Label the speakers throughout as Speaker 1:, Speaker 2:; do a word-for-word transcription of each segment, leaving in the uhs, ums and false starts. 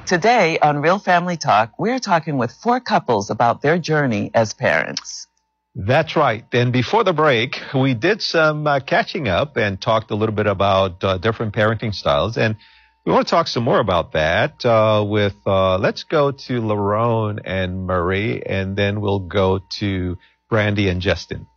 Speaker 1: Today on Real Family Talk, we're talking with four couples about their journey as parents.
Speaker 2: That's right. And before the break, we did some uh, catching up and talked a little bit about uh, different parenting styles. And we want to talk some more about that uh, with, uh, let's go to Lerone and Murray, and then we'll go to Brandy and Justin.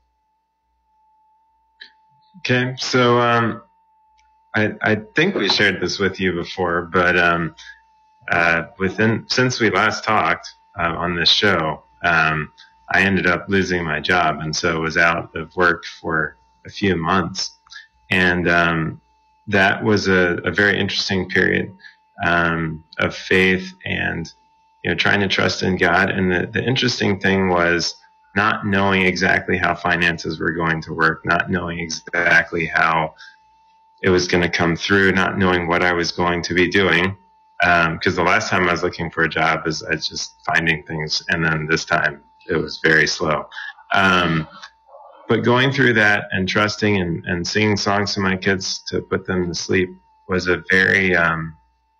Speaker 3: Okay, so um, I, I think we shared this with you before, but um, uh, within since we last talked uh, on this show, um, I ended up losing my job, and so was out of work for a few months. And um, that was a, a very interesting period um, of faith and, you know, trying to trust in God. And the, the interesting thing was not knowing exactly how finances were going to work, not knowing exactly how it was going to come through, not knowing what I was going to be doing. Because um, the last time I was looking for a job, is I was just finding things, and then this time it was very slow. Um, but going through that and trusting and, and singing songs to my kids to put them to sleep was a very, um,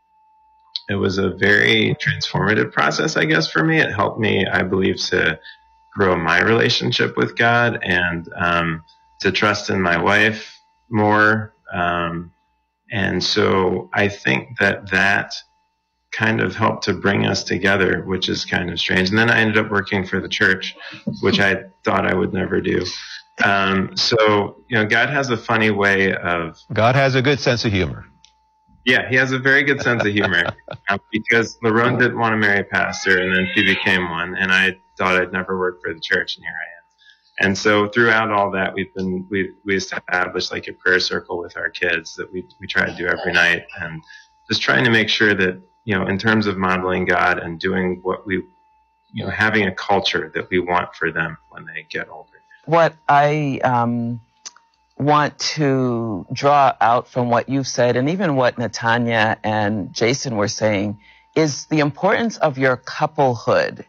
Speaker 3: it was a very transformative process, I guess, for me. It helped me, I believe, to grow my relationship with God and um, to trust in my wife more. Um, and so I think that that kind of helped to bring us together, which is kind of strange. And then I ended up working for the church, which I thought I would never do. Um, so, you know, God has a funny way of...
Speaker 2: God has a good sense of humor.
Speaker 3: Yeah, he has a very good sense of humor um, because Lerone didn't want to marry a pastor, and then she became one, and I thought I'd never work for the church, and here I am. And so throughout all that, we've been we we established like a prayer circle with our kids that we we try to do every night, and just trying to make sure that, you know, in terms of modeling God and doing what we, you know, having a culture that we want for them when they get older.
Speaker 1: What I um, want to draw out from what you've said, and even what Natanya and Jason were saying, is the importance of your couplehood.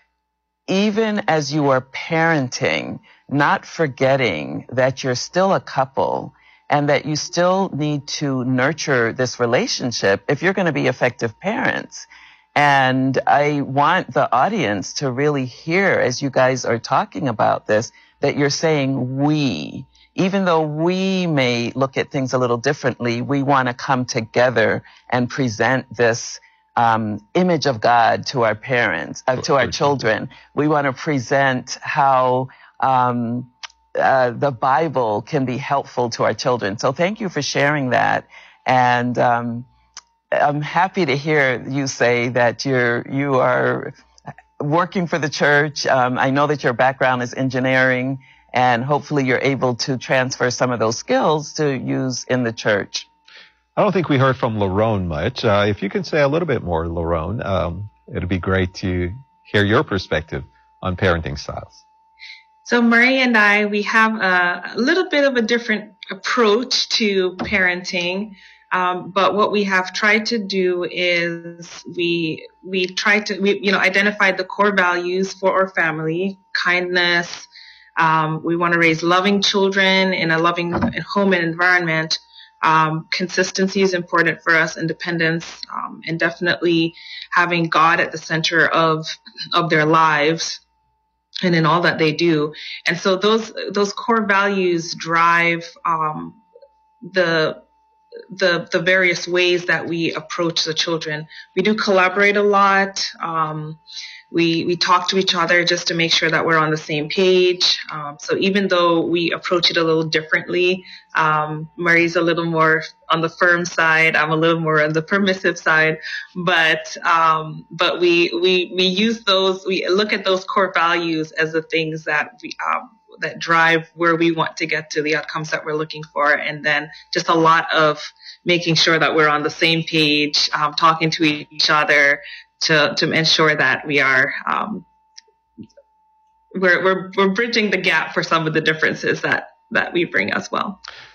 Speaker 1: Even as you are parenting, not forgetting that you're still a couple and that you still need to nurture this relationship if you're going to be effective parents. And I want the audience to really hear, as you guys are talking about this, that you're saying we. Even though we may look at things a little differently, we want to come together and present this um, image of God to our parents, uh, to our children. We want to present how um, uh, the Bible can be helpful to our children. So thank you for sharing that. And um, I'm happy to hear you say that you're you are working for the church. Um, I know that your background is engineering, and hopefully you're able to transfer some of those skills to use in the church.
Speaker 2: I don't think we heard from Lerone much. Uh, if you can say a little bit more, Lerone, um, it'd be great to hear your perspective on parenting styles.
Speaker 4: So Murray and I, we have a, a little bit of a different approach to parenting. Um, but what we have tried to do is we we tried to we you know identify the core values for our family: kindness. Um, we want to raise loving children in a loving home and environment. Um, consistency is important for us, independence, um, and definitely having God at the center of of their lives and in all that they do. And so those those core values drive um, the the the various ways that we approach the children. We do collaborate a lot. Um, we we talk to each other just to make sure that we're on the same page. Um, so even though we approach it a little differently, um, Murray's a little more on the firm side. I'm a little more on the permissive side. But um, but we we we use those. We look at those core values as the things that we um, that drive where we want to get to, the outcomes that we're looking for, and then just a lot of making sure that we're on the same page, um, talking to each other to to ensure that we are um, we're we're we're bridging the gap for some of the differences that that we bring as well.